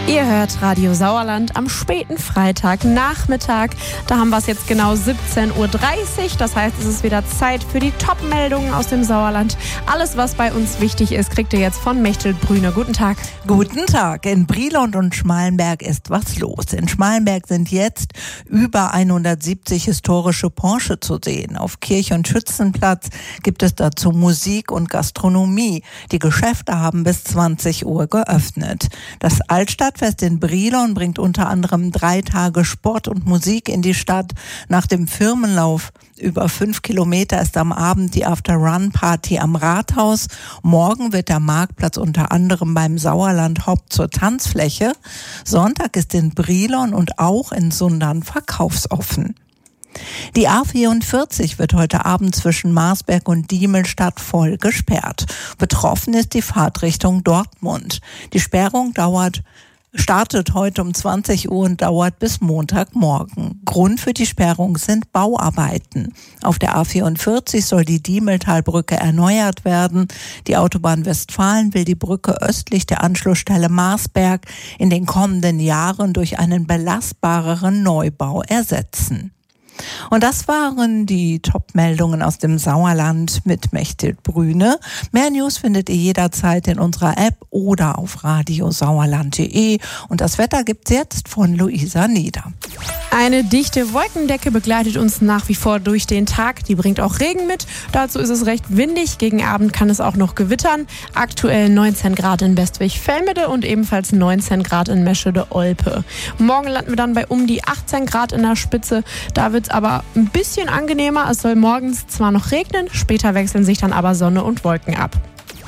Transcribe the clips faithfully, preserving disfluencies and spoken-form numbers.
Ihr hört Radio Sauerland am späten Freitagnachmittag. Da haben wir es jetzt genau siebzehn Uhr dreißig. Das heißt, es ist wieder Zeit für die Top-Meldungen aus dem Sauerland. Alles, was bei uns wichtig ist, kriegt ihr jetzt von Mechthild Brüner. Guten Tag. Guten Tag. In Brilon und Schmalenberg ist was los. In Schmalenberg sind jetzt über hundertsiebzig historische Porsche zu sehen. Auf Kirch- und Schützenplatz gibt es dazu Musik und Gastronomie. Die Geschäfte haben bis zwanzig Uhr geöffnet. Das Altstadtfest in Brilon bringt unter anderem drei Tage Sport und Musik in die Stadt. Nach dem Firmenlauf über fünf Kilometer ist am Abend die After-Run-Party am Rathaus. Morgen wird der Marktplatz unter anderem beim Sauerland Haupt zur Tanzfläche. Sonntag ist in Brilon und auch in Sundern verkaufsoffen. Die A vierundvierzig wird heute Abend zwischen Marsberg und Diemelstadt voll gesperrt. Betroffen ist die Fahrtrichtung Dortmund. Die Sperrung dauert startet heute um zwanzig Uhr und dauert bis Montagmorgen. Grund für die Sperrung sind Bauarbeiten. Auf der A vierundvierzig soll die Diemeltalbrücke erneuert werden. Die Autobahn Westfalen will die Brücke östlich der Anschlussstelle Marsberg in den kommenden Jahren durch einen belastbareren Neubau ersetzen. Und das waren die Top-Meldungen aus dem Sauerland mit Mechthild Brüne. Mehr News findet ihr jederzeit in unserer App oder auf radiosauerland punkt de. Und das Wetter gibt's jetzt von Luisa Nieder. Eine dichte Wolkendecke begleitet uns nach wie vor durch den Tag. Die bringt auch Regen mit. Dazu ist es recht windig. Gegen Abend kann es auch noch gewittern. Aktuell neunzehn Grad in Westwig-Velmede und ebenfalls neunzehn Grad in Meschede-Olpe. Morgen landen wir dann bei um die achtzehn Grad in der Spitze. Da wird aber ein bisschen angenehmer. Es soll morgens zwar noch regnen, später wechseln sich dann aber Sonne und Wolken ab.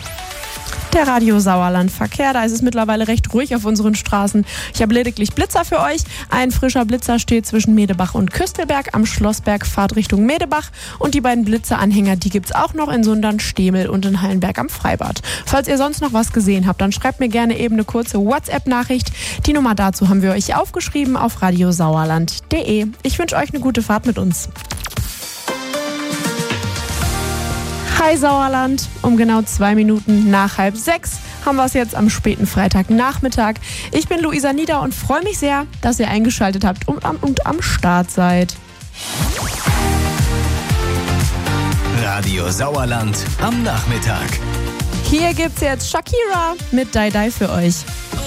Der Radio Sauerland Verkehr, da ist es mittlerweile recht ruhig auf unseren Straßen. Ich habe lediglich Blitzer für euch. Ein frischer Blitzer steht zwischen Medebach und Küstelberg am Schlossberg, Fahrt Richtung Medebach. Und die beiden Blitzeranhänger, die gibt's auch noch in Sundern, Stemel und in Hallenberg am Freibad. Falls ihr sonst noch was gesehen habt, dann schreibt mir gerne eben eine kurze WhatsApp-Nachricht. Die Nummer dazu haben wir euch aufgeschrieben auf radiosauerland punkt de. Ich wünsche euch eine gute Fahrt mit uns. Hi Sauerland, um genau zwei Minuten nach halb sechs haben wir es jetzt am späten Freitagnachmittag. Ich bin Luisa Nieder und freue mich sehr, dass ihr eingeschaltet habt und am, und am Start seid. Radio Sauerland am Nachmittag. Hier gibt's jetzt Shakira mit Die Die für euch.